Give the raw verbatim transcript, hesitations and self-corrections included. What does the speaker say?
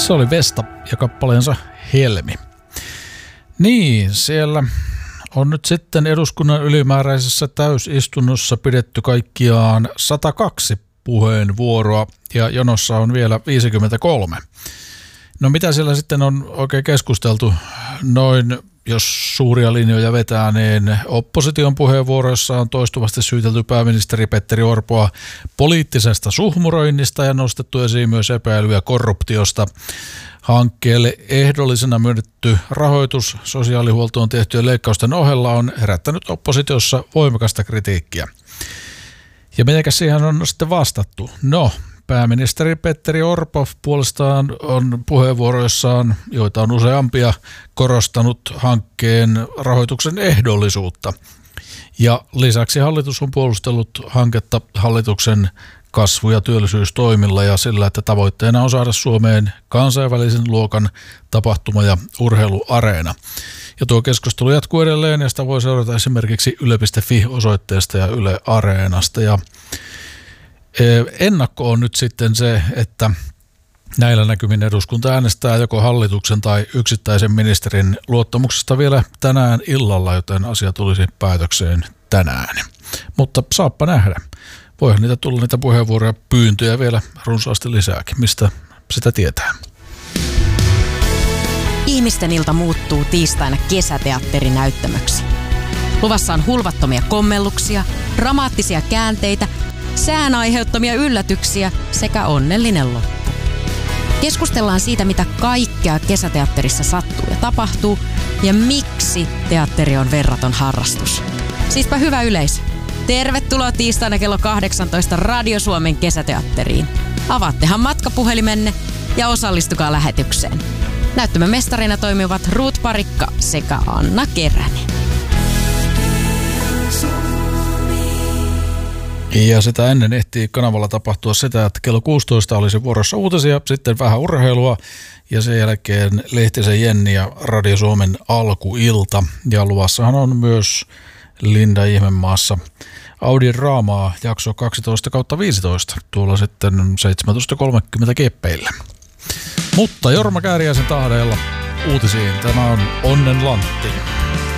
Se oli Vesta ja kappaleensa Helmi. Niin, siellä on nyt sitten eduskunnan ylimääräisessä täysistunnossa pidetty kaikkiaan sata kaksi puheenvuoroa ja jonossa on vielä viisikymmentäkolme. No mitä siellä sitten on oikein keskusteltu? Noin, jos suuria linjoja vetää, niin opposition puheenvuoroissa on toistuvasti syytelty pääministeri Petteri Orpoa poliittisesta suhmuroinnista ja nostettu esiin myös epäilyä korruptiosta. Hankkeelle ehdollisena myönnetty rahoitus sosiaalihuoltoon tehtyjen leikkausten ohella on herättänyt oppositiossa voimakasta kritiikkiä. Ja mitenkäs siihen on sitten vastattu? No, pääministeri Petteri Orpo puolestaan on puheenvuoroissaan, joita on useampia, korostanut hankkeen rahoituksen ehdollisuutta. Ja lisäksi hallitus on puolustellut hanketta hallituksen kasvu- ja työllisyystoimilla ja sillä, että tavoitteena on saada Suomeen kansainvälisen luokan tapahtuma- ja urheiluareena. Ja tuo keskustelu jatkuu edelleen ja sitä voi seurata esimerkiksi yle piste fi-osoitteesta ja Yle Areenasta. Ja ennakko on nyt sitten se, että näillä näkymin eduskunta äänestää joko hallituksen tai yksittäisen ministerin luottamuksesta vielä tänään illalla, joten asia tulisi päätökseen tänään. Mutta saappa nähdä. Voihan niitä tulla niitä puheenvuoroja, pyyntöjä vielä runsaasti lisääkin. Mistä sitä tietää? Ihmisten ilta muuttuu tiistaina kesäteatterinäyttämöksi. Luvassa on hulvattomia kommelluksia, dramaattisia käänteitä, sään aiheuttamia yllätyksiä sekä onnellinen loppu. Keskustellaan siitä, mitä kaikkea kesäteatterissa sattuu ja tapahtuu ja miksi teatteri on verraton harrastus. Siispä hyvä yleisö. Tervetuloa tiistaina kello kahdeksantoista Radio Suomen kesäteatteriin. Avaattehan matkapuhelimenne ja osallistukaa lähetykseen. Näyttämön mestarina toimivat Ruut Parikka sekä Anna Keränen. Ja sitä ennen ehtii kanavalla tapahtua sitä, että kello kuusitoista olisi vuorossa uutisia, sitten vähän urheilua ja sen jälkeen Lehtisen Jenni ja Radio Suomen alkuilta. Ja luvassahan on myös Linda Ihmemaassa Audin Raamaa jakso kaksitoista kautta viisitoista tuolla sitten seitsemäntoista kolmekymmentä keppeillä. Mutta Jorma Kääriäisen tahdeilla uutisiin. Tämä on Onnen Lantti.